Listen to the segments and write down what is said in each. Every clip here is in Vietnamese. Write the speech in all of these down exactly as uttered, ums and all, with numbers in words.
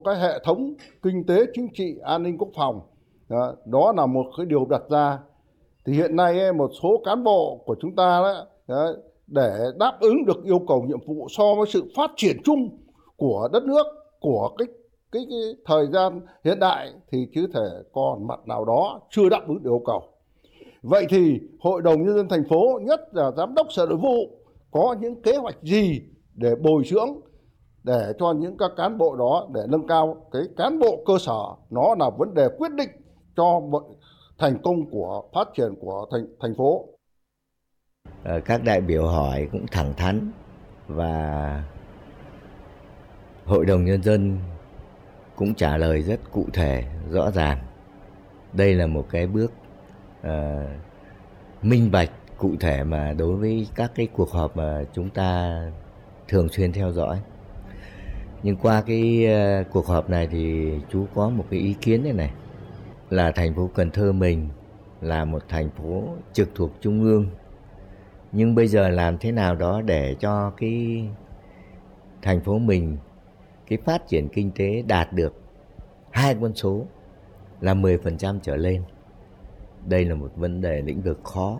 Cái hệ thống kinh tế chính trị an ninh quốc phòng đó, đó là một cái điều đặt ra. Thì hiện nay một số cán bộ của chúng ta đó, đó để đáp ứng được yêu cầu nhiệm vụ so với sự phát triển chung của đất nước, của cái cái, cái thời gian hiện đại thì chứ thể còn mặt nào đó chưa đáp ứng được yêu cầu. Vậy thì Hội đồng Nhân dân thành phố, nhất là Giám đốc Sở Nội vụ có những kế hoạch gì để bồi dưỡng để cho những các cán bộ đó để nâng cao cái cán bộ cơ sở, nó là vấn đề quyết định cho thành công của phát triển của thành thành phố. Các đại biểu hỏi cũng thẳng thắn và Hội đồng Nhân dân cũng trả lời rất cụ thể, rõ ràng. Đây là một cái bước uh, minh bạch, cụ thể mà đối với các cái cuộc họp mà chúng ta thường xuyên theo dõi. Nhưng qua cái uh, cuộc họp này thì chú có một cái ý kiến này này, là thành phố Cần Thơ mình là một thành phố trực thuộc Trung ương. Nhưng bây giờ làm thế nào đó để cho cái thành phố mình, cái phát triển kinh tế đạt được hai con số là mười phần trăm trở lên. Đây là một vấn đề lĩnh vực khó.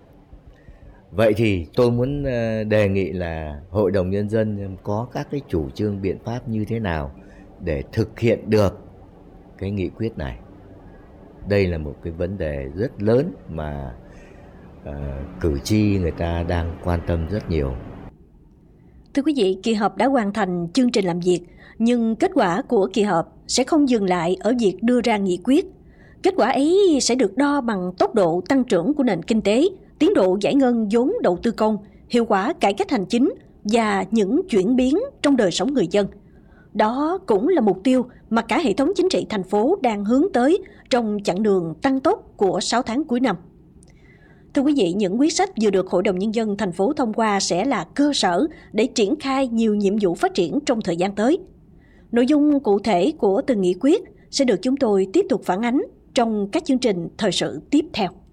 Vậy thì tôi muốn đề nghị là Hội đồng Nhân dân có các cái chủ trương biện pháp như thế nào để thực hiện được cái nghị quyết này. Đây là một cái vấn đề rất lớn mà uh, cử tri người ta đang quan tâm rất nhiều. Thưa quý vị, kỳ họp đã hoàn thành chương trình làm việc, nhưng kết quả của kỳ họp sẽ không dừng lại ở việc đưa ra nghị quyết. Kết quả ấy sẽ được đo bằng tốc độ tăng trưởng của nền kinh tế, tiến độ giải ngân vốn đầu tư công, hiệu quả cải cách hành chính và những chuyển biến trong đời sống người dân. Đó cũng là mục tiêu mà cả hệ thống chính trị thành phố đang hướng tới trong chặng đường tăng tốc của sáu tháng cuối năm. Thưa quý vị, những quyết sách vừa được Hội đồng Nhân dân thành phố thông qua sẽ là cơ sở để triển khai nhiều nhiệm vụ phát triển trong thời gian tới. Nội dung cụ thể của từng nghị quyết sẽ được chúng tôi tiếp tục phản ánh trong các chương trình thời sự tiếp theo.